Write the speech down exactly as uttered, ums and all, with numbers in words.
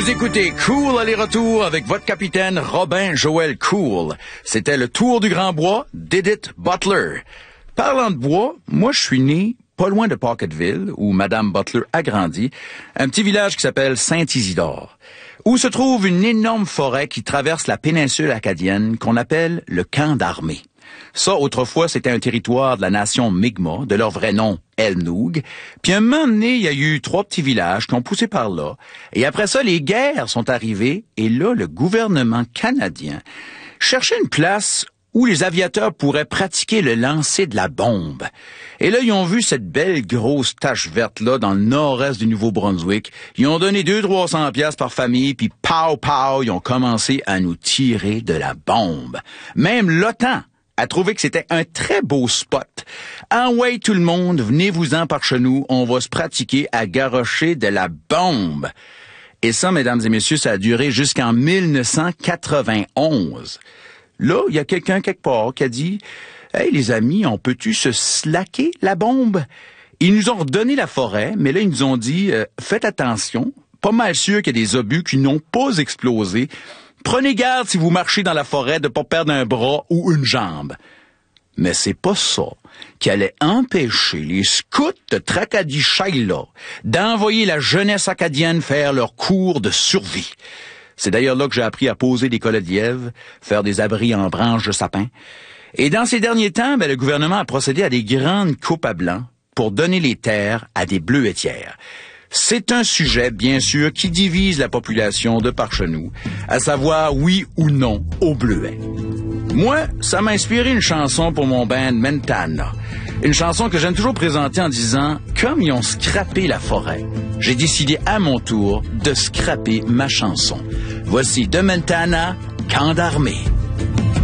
Vous écoutez Cool aller-retour avec votre capitaine Robin Joël Cool. C'était le tour du Grand Bois d'Edith Butler. Parlant de bois, moi je suis né pas loin de Pocketville, où Madame Butler a grandi, un petit village qui s'appelle Saint-Isidore, où se trouve une énorme forêt qui traverse la péninsule acadienne qu'on appelle le camp d'armée. Ça, autrefois, c'était un territoire de la nation Mi'kmaq, de leur vrai nom, Elnoog. Puis un moment donné, il y a eu trois petits villages qui ont poussé par là. Et après ça, les guerres sont arrivées. Et là, le gouvernement canadien cherchait une place où les aviateurs pourraient pratiquer le lancer de la bombe. Et là, ils ont vu cette belle grosse tache verte-là dans le nord-est du Nouveau-Brunswick. Ils ont donné deux trois cents piastres par famille, puis pow, pow, ils ont commencé à nous tirer de la bombe. Même l'OTAN a trouvé que c'était un très beau spot. En ouais, tout le monde, venez-vous-en par chez nous, on va se pratiquer à garrocher de la bombe. Et ça, mesdames et messieurs, ça a duré jusqu'en mille neuf cent quatre-vingt-onze. Là, il y a quelqu'un quelque part qui a dit « Hey, les amis, on peut-tu se slacker la bombe? » Ils nous ont redonné la forêt, mais là, ils nous ont dit euh, « Faites attention, pas mal sûr qu'il y a des obus qui n'ont pas explosé. Prenez garde si vous marchez dans la forêt de pas perdre un bras ou une jambe. » Mais c'est pas ça qui allait empêcher les scouts de Tracadie-Shaila d'envoyer la jeunesse acadienne faire leur cours de survie. C'est d'ailleurs là que j'ai appris à poser des collets de lièvre, faire des abris en branches de sapin. Et dans ces derniers temps, ben, le gouvernement a procédé à des grandes coupes à blanc pour donner les terres à des bleuetières. C'est un sujet, bien sûr, qui divise la population de par chez nous, à savoir oui ou non aux bleuets. Moi, ça m'a inspiré une chanson pour mon band Mentana. Une chanson que j'aime toujours présenter en disant « Comme ils ont scrappé la forêt, j'ai décidé à mon tour de scraper ma chanson. » Voici de Mentana, Camp d'armée.